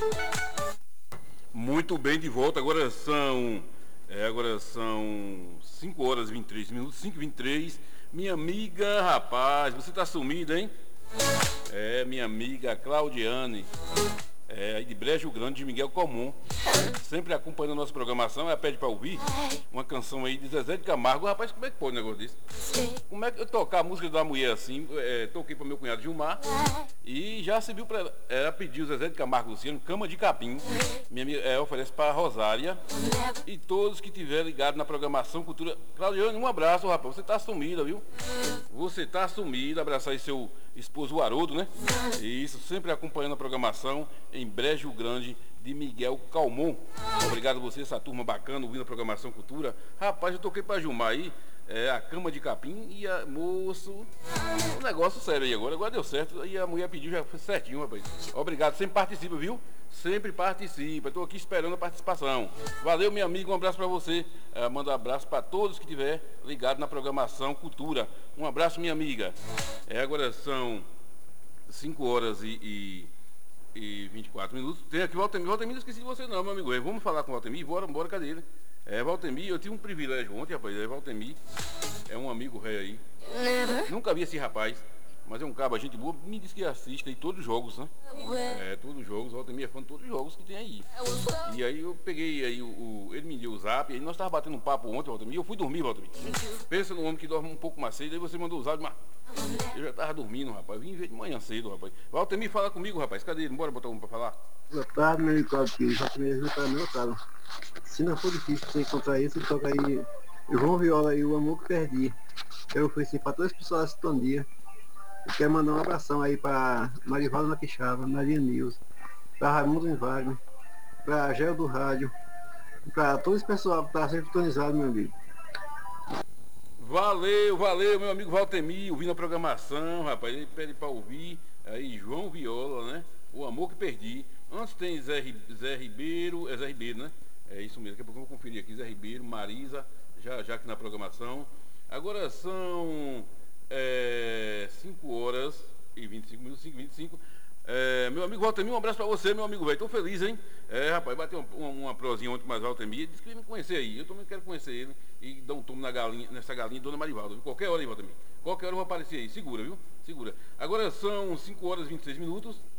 Muito bem, de volta. Agora são 5 horas e 23 minutos, 5h23. Minha amiga, rapaz, você tá sumida, hein? Minha amiga Claudiane, aí de Brejo Grande, de Miguel Comum, sempre acompanhando a nossa programação. Ela pede pra ouvir uma canção aí de Zezé de Camargo. Rapaz, como é que pode um negócio desse? Como é que eu tocar a música da mulher assim? Toquei para meu cunhado Gilmar e já se viu para ela. Ela pediu Zezé de Camargo Luciano, Cama de Capim. Minha amiga oferece para Rosária e todos que tiverem ligado na programação Cultura. Claudiane, um abraço, rapaz. Você tá sumida, viu? Você tá sumida. Abraçar aí seu esposo Haroldo, né? Isso, sempre acompanhando a programação em Brejo Grande, de Miguel Calmon. Obrigado a você, essa turma bacana, ouvindo a programação Cultura. Rapaz, eu toquei para Gilmar aí, a Cama de Capim e moço, um negócio sério aí agora deu certo e a mulher pediu, já foi certinho, rapaz. Obrigado, sempre participa, viu? Sempre participa, estou aqui esperando a participação. Valeu, meu amigo, um abraço para você. Manda um abraço para todos que estiver ligado na programação Cultura. Um abraço, minha amiga. Agora são 5 horas e 24 minutos. Tem aqui Valtemir. Valtemir, não esqueci de você não, meu amigo. Vamos falar com o Valtemir? Bora, cadê ele? Valtemir, eu tive um privilégio ontem, rapaz. Valtemir é um amigo rei aí. Nunca vi esse rapaz, mas é um cabo, gente boa. Me disse que assiste aí todos os jogos, né? Todos os jogos. Valtemir é fã de todos os jogos que tem aí. E aí eu peguei aí, ele me deu o zap, e aí nós tava batendo um papo ontem, Valtemir. E eu fui dormir, Valtemir. Pensa no homem que dorme um pouco mais cedo, aí você mandou o zap, mas eu já tava dormindo, rapaz. Vim ver de manhã cedo, rapaz. Valtemir, fala comigo, rapaz. Cadê ele? Bora botar um pra falar. Boa tarde, meu amigo Claudio. Já primeiro para meu cara. Se não for difícil você encontrar isso, toca aí João Viola aí, O Amor que Perdi. Eu ofereci para todas as pessoas da sintonia. Eu quero mandar um abração aí para Marivaldo na Quixaba, Maria Nilson, para Raimundo em Wagner, para Gel do Rádio, para todo esse pessoal que está sempre sintonizado, meu amigo. Valeu, meu amigo Valtemir, ouvindo a programação, rapaz. Ele pede para ouvir aí João Viola, né? O Amor que Perdi. Antes tem Zé Ribeiro, Zé Ribeiro, né? É isso mesmo, daqui a pouco eu vou conferir aqui, Zé Ribeiro, Marisa, já aqui na programação. Agora são 5 horas e 25 minutos, 5h25. Meu amigo Valtemir, um abraço pra você, meu amigo velho. Tô feliz, hein? Rapaz, bateu uma prosinha ontem com mais Valtemir. Disse que ia me conhecer aí. Eu também quero conhecer ele e dar um tomo nessa galinha, Dona Marivaldo. Qualquer hora aí, Valtemir. Qualquer hora eu vou aparecer aí. Segura, viu? Segura. Agora são 5 horas e 26 minutos.